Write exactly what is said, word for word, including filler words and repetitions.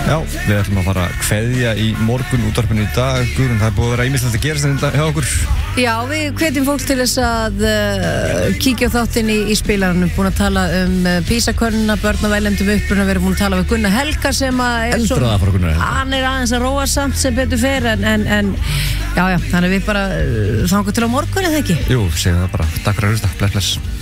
Já, við ætlum að fara að kveðja í morgun útvarpinu í dag. Guðrún, það er búið að vera ýmislegt að gerast þetta hjá okkur. Já, við hvetjum fólk til þess að uh, kíkja á þáttinn í, í spilaranum. Búin að tala um uh, PISA-könnuna, börn og velendum uppruna. Við erum búin að tala við Gunnar Helga sem að er Eldraða frá Gunnar Helga. Hann er aðeins að róa samt sem betur fer en, en, en já, já, þannig við bara uh, þangur til á morgun eða ekki? Jú, segjum það bara. Takk fyrir að hlusta. Bless, bless.